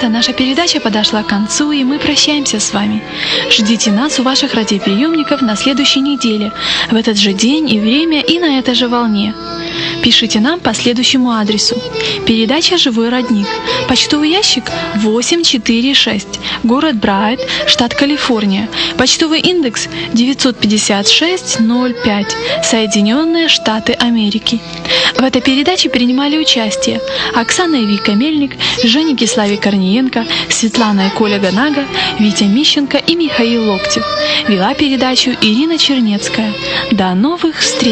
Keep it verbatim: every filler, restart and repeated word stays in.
это наша передача подошла к концу, и мы прощаемся с вами. Ждите нас у ваших радиоприемников на следующей неделе, в этот же день и время и на этой же волне. Пишите нам по следующему адресу. Передача «Живой родник». Почтовый ящик восемь четыре шесть. Город Брайт, штат Калифорния. Почтовый индекс девятьсот пятьдесят шесть ноль пять. Соединенные Штаты Америки. В этой передаче принимали участие Оксана и Вика Мельник, Женя Кислави Корниенко, Светлана и Коля Ганага, Витя Мищенко и Михаил Локтев. Вела передачу Ирина Чернецкая. До новых встреч!